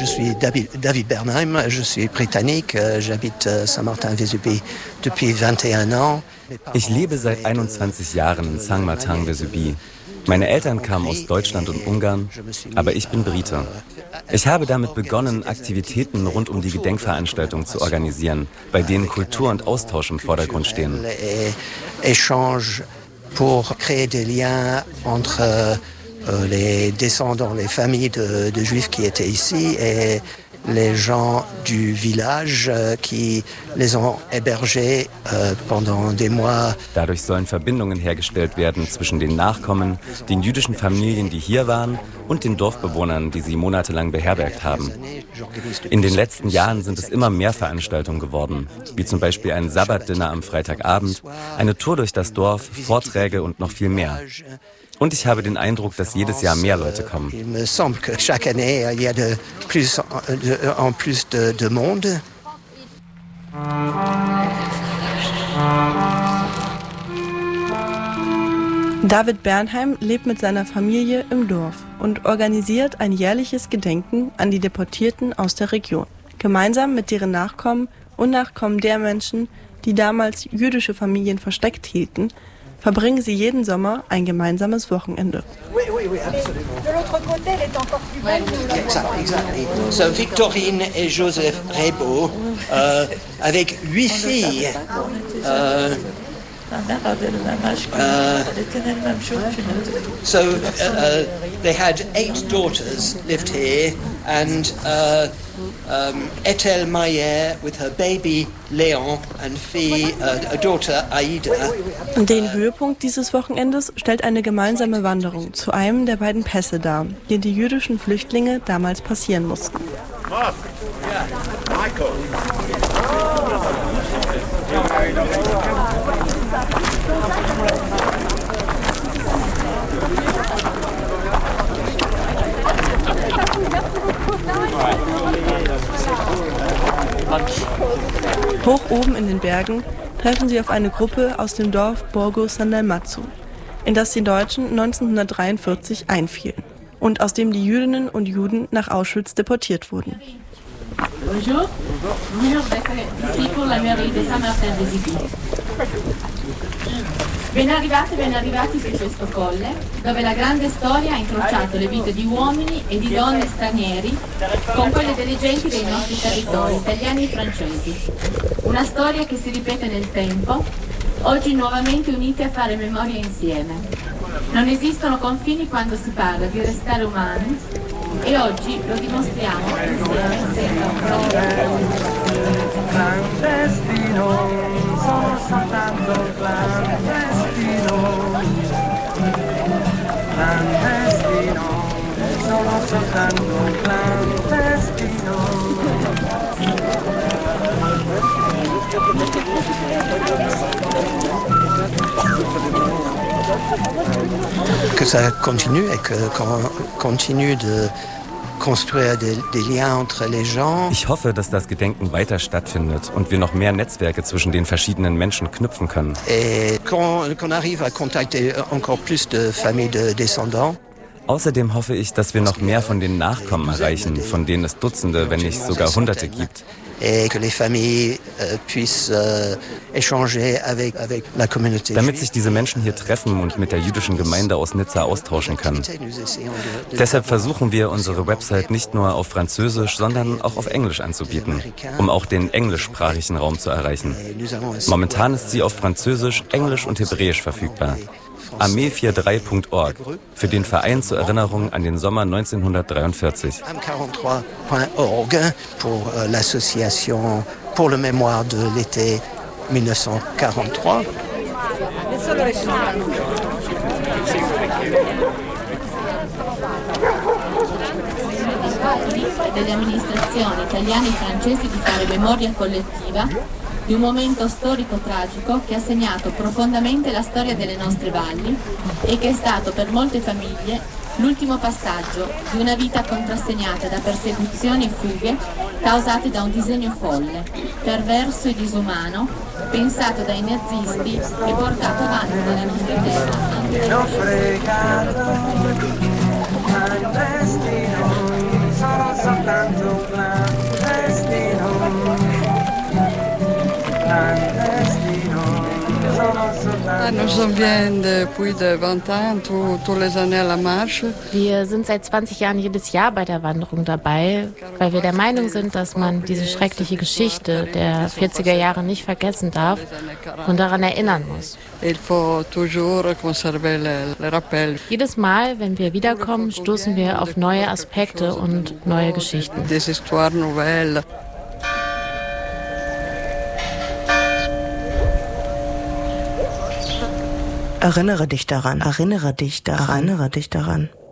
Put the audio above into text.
Je suis David Bernheim, je suis britannique, j'habite Saint-Martin-Vésubie depuis 21 ans. Ich lebe seit 21 Jahren in Saint-Martin-Vésubie. Meine Eltern kamen aus Deutschland und Ungarn, aber ich bin Brite. Ich habe damit begonnen, Aktivitäten rund um die Gedenkveranstaltung zu organisieren, bei denen Kultur und Austausch im Vordergrund stehen. Échange pour créer des liens entre les descendants, les familles de Juifs qui étaient ici et les gens du village qui les ont hébergés pendant des mois. Dadurch sollen Verbindungen hergestellt werden zwischen den Nachkommen, den jüdischen Familien, die hier waren, und den Dorfbewohnern, die sie monatelang beherbergt haben. In den letzten Jahren sind es immer mehr Veranstaltungen geworden, wie zum Beispiel ein Sabbatdinner am Freitagabend, eine Tour durch das Dorf, Vorträge und noch viel mehr. Und ich habe den Eindruck, dass jedes Jahr mehr Leute kommen. Il me semble que chaque année il y a de plus de monde. David Bernheim lebt mit seiner Familie im Dorf und organisiert ein jährliches Gedenken an die Deportierten aus der Region. Gemeinsam mit deren Nachkommen und Nachkommen der Menschen, die damals jüdische Familien versteckt hielten, verbringen sie jeden Sommer ein gemeinsames Wochenende. So Victorine et Joseph Rebaud avec 8 filles. So they had 8 daughters lived here, and Ethel Mayer with her baby Leon and a daughter Aida. Den Höhepunkt dieses Wochenendes stellt eine gemeinsame Wanderung zu einem der beiden Pässe dar, die die jüdischen Flüchtlinge damals passieren mussten. Hoch oben in den Bergen treffen sie auf eine Gruppe aus dem Dorf Borgo San Dalmazzo, in das die Deutschen 1943 einfielen und aus dem die Jüdinnen und Juden nach Auschwitz deportiert wurden. Bonjour. Bonjour, ici pour la mairie de Saint-Martin-Vésubie. Ben arrivati su questo colle, dove la grande storia ha incrociato le vite di uomini e di donne stranieri con quelle delle genti dei nostri territori, italiani e francesi. Una storia che si ripete nel tempo, oggi nuovamente unite a fare memoria insieme. Non esistono confini quando si parla di restare umani e oggi lo dimostriamo insieme senza un clandestino, sono soltanto clandestino, clandestino, sono soltanto clandestino. Que ça continue et qu'on continue de construire des liens entre les gens. Ich hoffe, dass das Gedenken weiter stattfindet und wir noch mehr Netzwerke zwischen den verschiedenen Menschen knüpfen können. Et qu'on arrive à contacter encore plus de familles de descendants. Außerdem hoffe ich, dass wir noch mehr von den Nachkommen erreichen, von denen es Dutzende, wenn nicht sogar Hunderte gibt. Damit sich diese Menschen hier treffen und mit der jüdischen Gemeinde aus Nizza austauschen können. Deshalb versuchen wir, unsere Website nicht nur auf Französisch, sondern auch auf Englisch anzubieten, um auch den englischsprachigen Raum zu erreichen. Momentan ist sie auf Französisch, Englisch und Hebräisch verfügbar. Armee43.org für den Verein zur Erinnerung an den Sommer 1943. Am43.org pour l'association pour le mémoire de l'été 1943. Delle amministrazioni italiane e francesi di fare memoria collettiva di un momento storico tragico che ha segnato profondamente la storia delle nostre valli e che è stato per molte famiglie l'ultimo passaggio di una vita contrassegnata da persecuzioni e fughe causate da un disegno folle, perverso e disumano, pensato dai nazisti e portato avanti dalla nostra terra. Wir sind seit 20 Jahren jedes Jahr bei der Wanderung dabei, weil wir der Meinung sind, dass man diese schreckliche Geschichte der 40er Jahre nicht vergessen darf und daran erinnern muss. Jedes Mal, wenn wir wiederkommen, stoßen wir auf neue Aspekte und neue Geschichten. Erinnere dich daran, erinnere dich daran, erinnere dich daran.